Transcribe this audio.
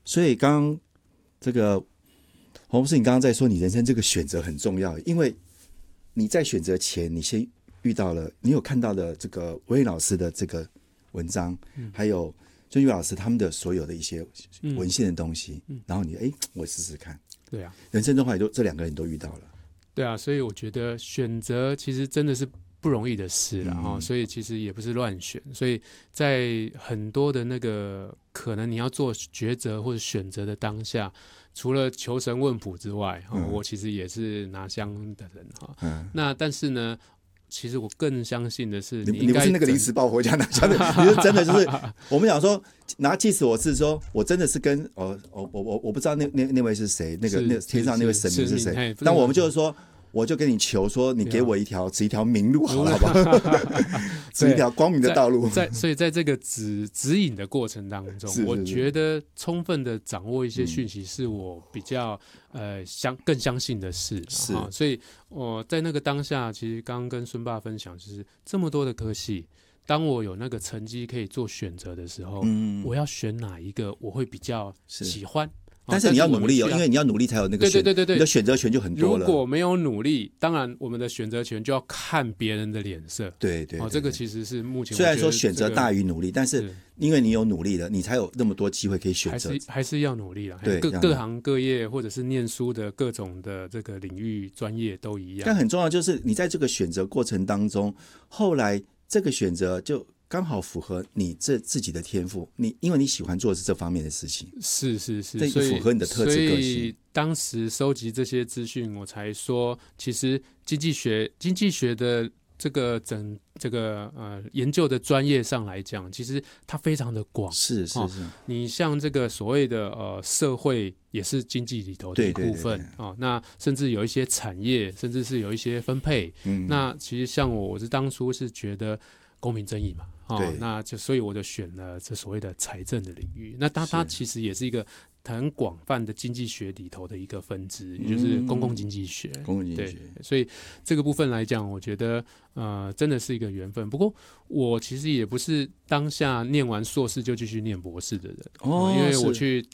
所以刚刚这个黄博士，你刚刚在说你人生这个选择很重要，因为你在选择前，你先遇到了，你有看到的这个威老师的这个文章，还有尊宇老师他们的所有的一些文献的东西，然后你我试试看。 对啊， 人生中后来这两个人都遇到了。 对啊，所以我觉得选择其实真的是不容易的事啦，所以其实也不是乱选，所以在很多的那个可能你要做抉择或者选择的当下，除了求神问卜之外，我其实也是拿香的人那但是呢，其实我更相信的是你不是那个临时抱佛脚拿香的，你是真的就是我们讲说拿祭祀，我是说我真的是跟我不知道那位是谁，那个天上那位神明是谁，但我们就是说。我就跟你求说，你给我指一条明路好了，好不好？指一条光明的道路。 所以在这个指引的过程当中，我觉得充分的掌握一些讯息，是我比较更相信的事。是，所以我在那个当下，其实刚刚跟孙爸分享，就是这么多的科系。当我有那个成绩可以做选择的时候，我要选哪一个，我会比较喜欢。 但是你要努力因为你要努力才有那个对，你的选择权就很多了。 如果没有努力，当然我们的选择权就要看别人的脸色。 对， 这个其实是目前虽然说选择大于努力，但是因为你有努力了，你才有那么多机会可以选择。 还是要努力啦。 对， 各行各业或者是念书的各种的这个领域专业都一样。 但很重要就是你在这个选择过程当中，后来这个选择就刚好符合你自己的天赋，因为你喜欢做的是这方面的事情， 是， 这符合你的特质个性。 所以当时收集这些资讯，我才说，其实经济学的这个研究的专业上来讲，其实它非常的广。 是， 你像这个所谓的社会也是经济里头的一部分那甚至有一些产业，甚至是有一些分配。那其实像我是当初是觉得公平正义嘛。那就所以我就选了这所谓的财政的领域。那它其实也是一个很广泛的经济学里头的一个分支，也就是公共经济学。对，所以这个部分来讲，我觉得真的是一个缘分。不过我其实也不是当下念完硕士就继续念博士的人因为我去